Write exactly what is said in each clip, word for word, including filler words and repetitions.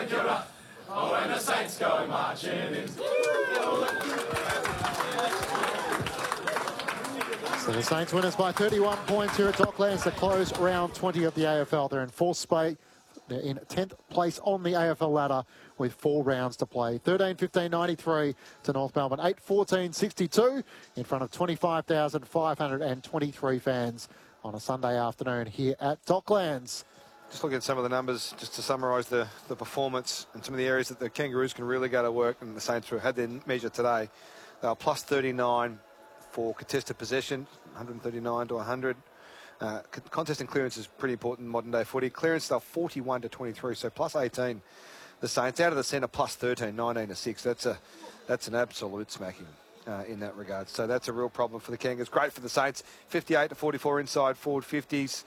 St Kilda. Oh, when the Saints go marching in. So the Saints winners by thirty-one points here at Docklands to close round twenty of the A F L. They're in fourth space. They're in tenth place on the A F L ladder with four rounds to play. thirteen fifteen ninety-three to North Melbourne. eight fourteen sixty-two in front of twenty-five thousand five hundred twenty-three fans on a Sunday afternoon here at Docklands. Just looking at some of the numbers, just to summarise the, the performance and some of the areas that the Kangaroos can really go to work, and the Saints had their measure today. They were plus thirty-nine for contested possession, one thirty-nine to one hundred. Uh, contest and clearance is pretty important in modern day footy. Clearance, they're forty-one to twenty-three, so plus eighteen. The Saints out of the centre, plus thirteen, nineteen to six. That's a that's an absolute smacking uh, in that regard. So that's a real problem for the Kangaroos. Great for the Saints, fifty-eight to forty-four inside forward fifties.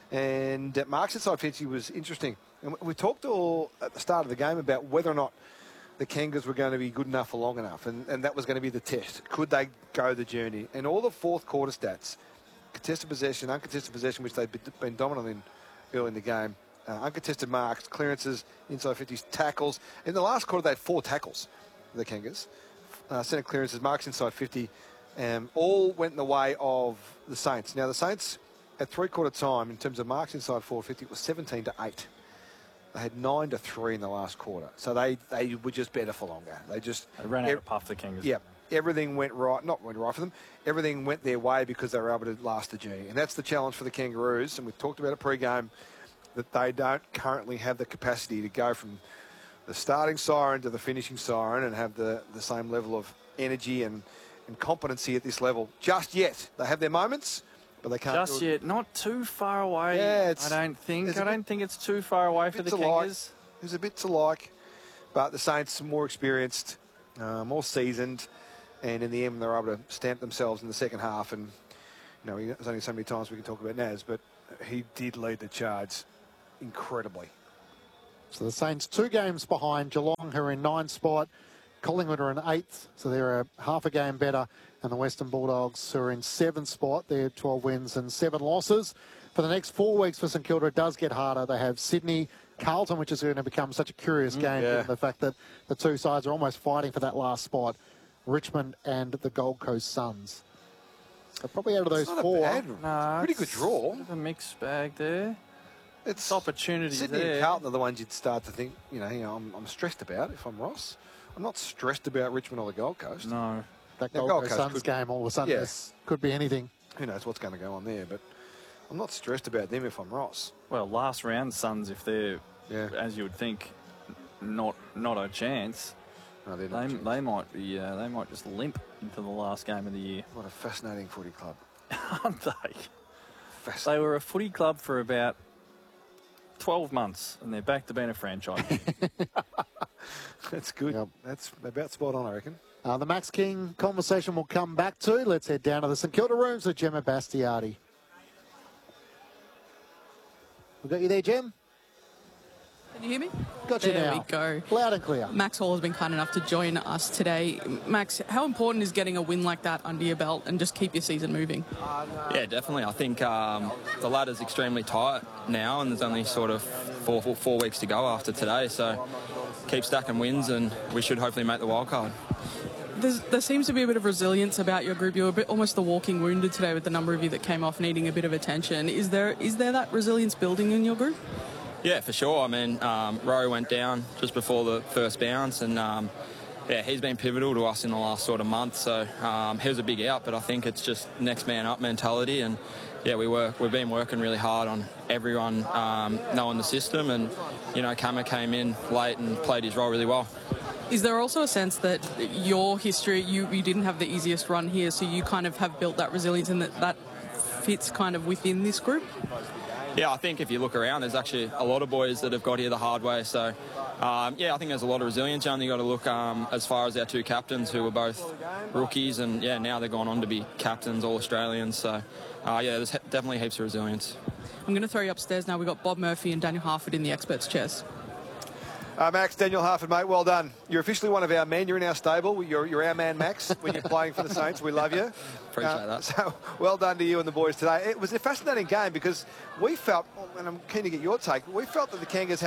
And uh, Mark's inside fifty was interesting. And we talked all at the start of the game about whether or not the Kangas were going to be good enough for long enough, and, and that was going to be the test. Could they go the journey? And all the fourth quarter stats, contested possession, uncontested possession, which they've been dominant in early in the game, uh, uncontested marks, clearances, inside fifties, tackles. In the last quarter, they had four tackles, the Kangas. Uh, centre clearances, marks inside fifty, um, all went in the way of the Saints. Now, the Saints, at three-quarter time, in terms of marks inside four fifty, it was seventeen to eight. They had nine to three in the last quarter. So they, they were just better for longer. They just... They ran out of puff, the Kings. Yeah. Everything went right, not went right for them, everything went their way because they were able to last the journey. And that's the challenge for the Kangaroos, and we've talked about it pre-game, that they don't currently have the capacity to go from the starting siren to the finishing siren and have the, the same level of energy and, and competency at this level just yet. They have their moments, but they can't Just do it. yet, not too far away. Yeah, it's, I don't think. I a don't bit, think it's too far away for the Kangas. There's a bit to like, but the Saints are more experienced, uh, more seasoned, and in the end, they're able to stamp themselves in the second half. And you know, there's only so many times we can talk about Naz, but he did lead the charge incredibly. So the Saints two games behind Geelong, who are in ninth spot. Collingwood are in eighth, so they're a half a game better. And the Western Bulldogs, who are in seventh spot, they're twelve wins and seven losses. For the next four weeks for St Kilda, it does get harder. They have Sydney, Carlton, which is going to become such a curious game, yeah. given the fact that the two sides are almost fighting for that last spot. Richmond and the Gold Coast Suns. So probably out of those it's not four, a bad, no, pretty good draw. A mixed bag there. It's opportunity Sydney there. and Carlton are the ones you'd start to think, you know, you know I'm, I'm stressed about if I'm Ross. I'm not stressed about Richmond or the Gold Coast. No. That Now, Gold, Gold Coast Coast Suns could, game, all of a sudden, yeah. this could be anything. Who knows what's going to go on there, but I'm not stressed about them if I'm Ross. Well, last round, Suns, if they're, yeah. as you would think, not not a chance, no, they're they, not a chance. they might be, uh, they might just limp into the last game of the year. What a fascinating footy club. Aren't they? Fascinating. They were a footy club for about twelve months, and they're back to being a franchise. That's good. Yep. That's about spot on, I reckon. Uh, the Max King conversation we'll come back to. Let's head down to the St Kilda rooms with Gemma Bastiardi. We got you there, Gem? Can you hear me? Got you there now. we go. Loud and clear. Max Hall has been kind enough to join us today. Max, how important is getting a win like that under your belt and just keep your season moving? Yeah, definitely. I think um, the ladder's extremely tight now, and there's only sort of four, four, four weeks to go after today. So keep stacking wins, and we should hopefully make the wild card. There's, there seems to be a bit of resilience about your group. You were a bit almost the walking wounded today with the number of you that came off needing a bit of attention. Is there is there that resilience building in your group? Yeah, for sure. I mean, um, Rowe went down just before the first bounce, and um, yeah, he's been pivotal to us in the last sort of month. So um, he was a big out, but I think it's just next man up mentality. And yeah, we work. We've been working really hard on everyone um, knowing the system, and you know, Kama came in late and played his role really well. Is there also a sense that your history, you, you didn't have the easiest run here, so you kind of have built that resilience and that that fits kind of within this group? Yeah, I think if you look around, there's actually a lot of boys that have got here the hard way. So, um, yeah, I think there's a lot of resilience. You only got to look um, as far as our two captains, who were both rookies, and yeah, now they're gone on to be captains, all Australians. So, uh, yeah, there's he- definitely heaps of resilience. I'm going to throw you upstairs now. We've got Bob Murphy and Daniel Harford in the experts' chairs. Uh, Max, Daniel Harford, mate, well done. You're officially one of our men. You're in our stable. You're, you're our man, Max, when you're playing for the Saints. We love you. Appreciate uh, that. So, well done to you and the boys today. It was a fascinating game because we felt, and I'm keen to get your take, we felt that the Kangas had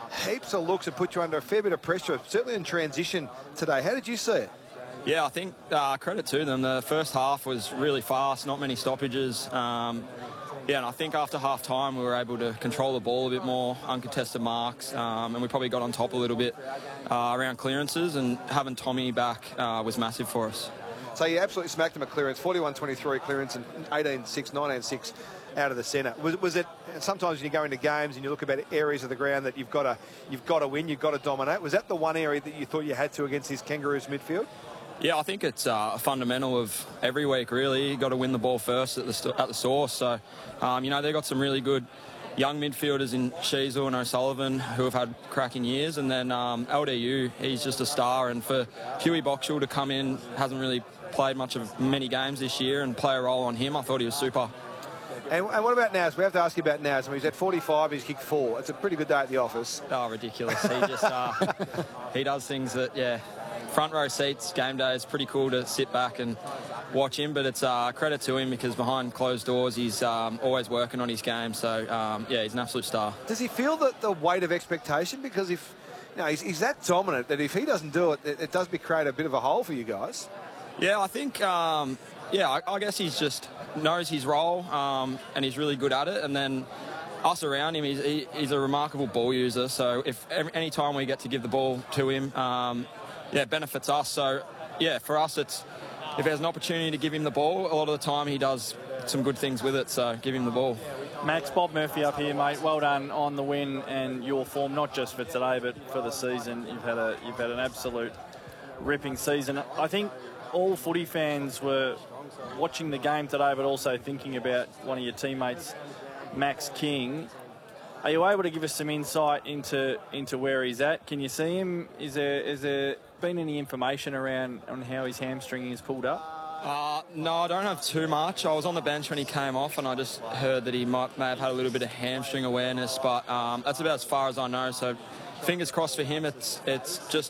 heaps of looks and put you under a fair bit of pressure, certainly in transition today. How did you see it? Yeah, I think uh, credit to them. The first half was really fast, not many stoppages. Um, yeah, and I think after half time we were able to control the ball a bit more, uncontested marks, um, and we probably got on top a little bit uh, around clearances, and having Tommy back uh, was massive for us. So you absolutely smacked them at clearance, forty-one twenty-three clearance and eighteen six, nineteen six out of the centre. Was, was it, sometimes when you go into games and you look about areas of the ground that you've got to you've got to win, you've got to dominate, was that the one area that you thought you had to against this Kangaroos midfield? Yeah, I think it's uh, a fundamental of every week, really. You've got to win the ball first at the, at the source. So, um, you know, they've got some really good young midfielders in Sheasel and O'Sullivan who have had cracking years. And then um, L D U, he's just a star. And for Huey Boxall to come in, hasn't really played much of many games this year, and play a role on him, I thought he was super. And, and what about Naz? We have to ask you about Naz. I mean, he's at forty-five, he's kicked four. It's a pretty good day at the office. Oh, ridiculous. He just, uh, he does things that, yeah, front row seats, game day is pretty cool to sit back and watch him, but it's uh, credit to him because behind closed doors he's um, always working on his game. So, um, yeah, he's an absolute star. Does he feel the, the weight of expectation? Because if, you know, he's, he's that dominant that if he doesn't do it, it, it does be create a bit of a hole for you guys. Yeah, I think, um, yeah, I, I guess he's just knows his role um, and he's really good at it. And then us around him, he's, he, he's a remarkable ball user. So if every, any time we get to give the ball to him, um, yeah, it benefits us. So, yeah, for us, it's if there's an opportunity to give him the ball, a lot of the time he does some good things with it. So give him the ball. Max, Bob Murphy up here, mate. Well done on the win and your form, not just for today, but for the season. You've had a you've had an absolute ripping season. I think all footy fans were watching the game today, but also thinking about one of your teammates, Max King. Are you able to give us some insight into into where he's at? Can you see him? Is there is there been any information around on how his hamstring is pulled up? Uh, no, I don't have too much. I was on the bench when he came off, and I just heard that he might may have had a little bit of hamstring awareness, but um, that's about as far as I know. So, fingers crossed for him. It's it's just